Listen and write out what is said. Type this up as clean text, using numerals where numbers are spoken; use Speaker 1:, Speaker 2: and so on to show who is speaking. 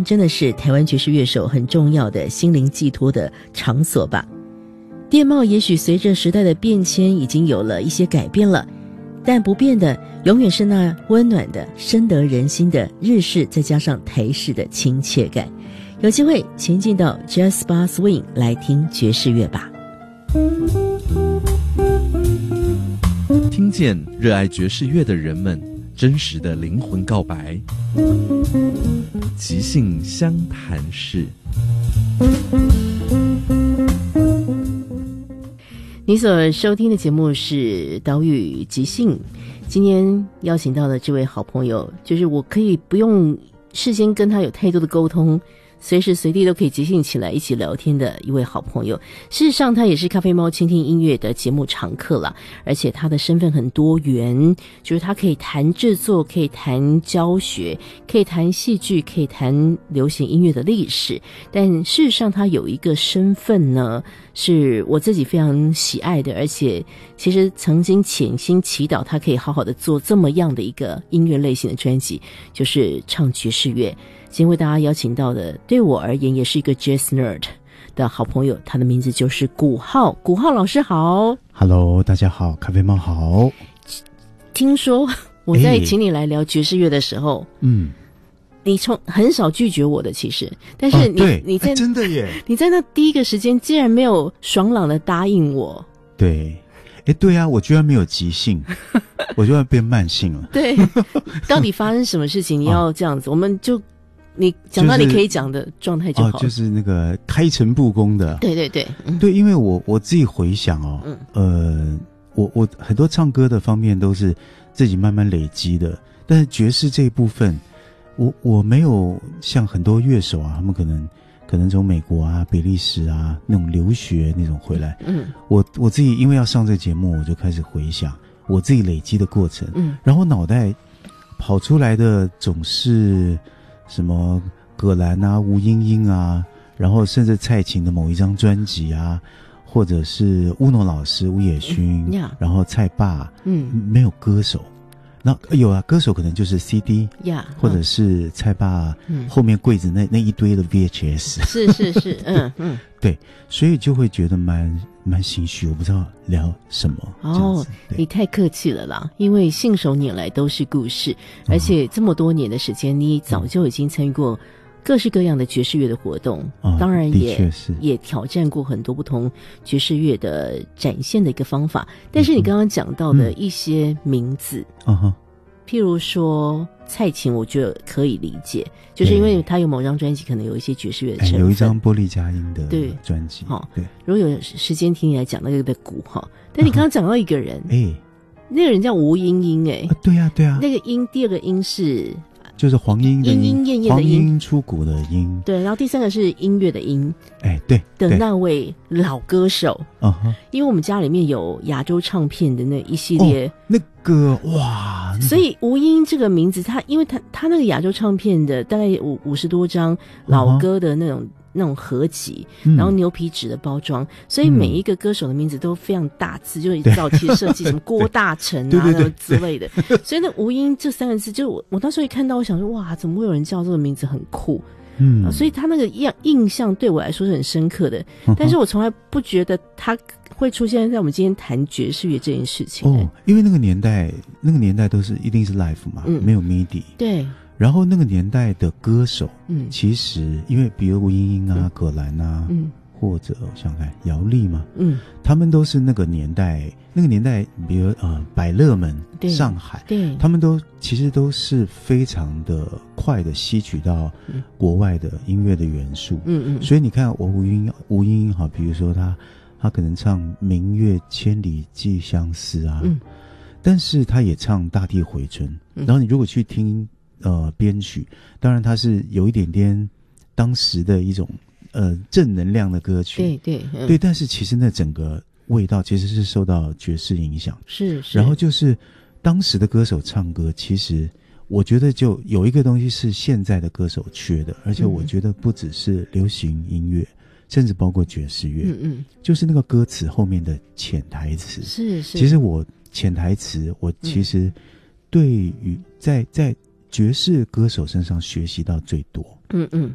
Speaker 1: 真的是台湾爵士乐手很重要的心灵寄托的场所吧。电报也许随着时代的变迁已经有了一些改变了，但不变的永远是那温暖的深得人心的日式再加上台式的亲切感。有机会前进到 Jazz Bar Swing 来听爵士乐吧。
Speaker 2: 听见热爱爵士乐的人们真实的灵魂告白，即兴相谈室。
Speaker 1: 你所收听的节目是岛屿即兴，今天邀请到的这位好朋友，就是我可以不用事先跟他有太多的沟通，随时随地都可以即兴起来一起聊天的一位好朋友。事实上他也是咖啡猫倾听音乐的节目常客啦，而且他的身份很多元，就是他可以谈制作，可以谈教学，可以谈戏剧，可以谈流行音乐的历史。但事实上他有一个身份呢，是我自己非常喜爱的，而且其实曾经潜心祈祷他可以好好的做这么样的一个音乐类型的专辑，就是唱爵士乐。今天为大家邀请到的，对我而言也是一个 Jazz Nerd 的好朋友，他的名字就是古浩。古浩老师好。
Speaker 3: Hello， 大家好，咖啡猫好。
Speaker 1: 听说我在请你来聊爵士乐的时候，你很少拒绝我的，其实，但是你在
Speaker 3: 真的耶，
Speaker 1: 你在那第一个时间竟然没有爽朗的答应我。
Speaker 3: 对，对啊，我居然没有即兴，我就要变慢性了。
Speaker 1: 对，到底发生什么事情？你要这样子，我们就你讲到你可以讲的状态就好了。
Speaker 3: 就是那个开诚布公的。
Speaker 1: 对对对，
Speaker 3: 对，因为我自己回想我很多唱歌的方面都是自己慢慢累积的，但是爵士这一部分，我没有像很多乐手啊，他们可能从美国啊、比利时啊那种留学那种回来。我自己因为要上这个节目，我就开始回想我自己累积的过程。然后脑袋跑出来的总是什么葛兰啊、吴英英啊，然后甚至蔡琴的某一张专辑啊，或者是乌诺老师吴野勋，然后蔡爸，没有歌手。那有啊，歌手可能就是 CD， 或者是蔡爸后面柜子那一堆的 VHS。
Speaker 1: 是，
Speaker 3: 对，所以就会觉得蛮心虚，我不知道聊什么。
Speaker 1: 哦，你太客气了啦，因为信手拈来都是故事，而且这么多年的时间，你早就已经参与过各式各样的爵士乐的活动，当然也挑战过很多不同爵士乐的展现的一个方法。但是你刚刚讲到的一些名字，譬如说蔡琴，我觉得可以理解，就是因为他有某张专辑可能有一些爵士乐的成分，
Speaker 3: 有一张玻璃佳音的专辑。
Speaker 1: 对，如果有时间听你来讲那个的鼓哈，但你刚刚讲到一个人，那个人叫吴英英，
Speaker 3: 对啊，
Speaker 1: 那个音第二个音是。
Speaker 3: 就是黄莺的
Speaker 1: 莺燕燕的
Speaker 3: 黄莺出谷的莺，对，
Speaker 1: 然后第三个是音乐的音，
Speaker 3: 对
Speaker 1: 的那位老歌手，因为我们家里面有亚洲唱片的那一系列，
Speaker 3: 那个哇，
Speaker 1: 所以吴英这个名字，因为他那个亚洲唱片的大概50多张老歌的那种合集，然后牛皮纸的包装，所以每一个歌手的名字都非常大字，就是早期设计什么郭大成啊那种之类的，所以那吴英这3个字，就我当时一看到，我想说哇，怎么会有人叫这个名字，很酷。所以他那个印象对我来说是很深刻的，但是我从来不觉得他会出现在我们今天谈爵士乐这件事情。
Speaker 3: 因为那个年代都是一定是 live 嘛，没有 MIDI。对。然后那个年代的歌手，其实因为比如吴英英啊、葛兰啊，或者我想看姚丽嘛，他们都是那个年代，比如百乐门、上海，他们他们都是非常的快的吸取到国外的音乐的元素。所以你看吴英英哈，比如说他可能唱明月千里寄相思啊，但是他也唱大地回春。然后你如果去听编曲，当然它是有一点点当时的一种正能量的歌曲，对，但是其实那整个味道其实是受到爵士影响，是。然后就是当时的歌手唱歌，其实我觉得就有一个东西是现在的歌手缺的，而且我觉得不只是流行音乐，甚至包括爵士乐，就是那个歌词后面的潜台词，是。其实我潜台词，我其实对于在爵士歌手身上学习到最多。